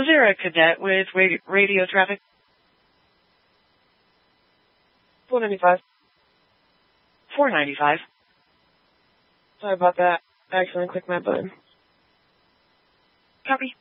Was there a cadet with radio traffic? 495. 495. Sorry about that. I accidentally clicked my button. Copy.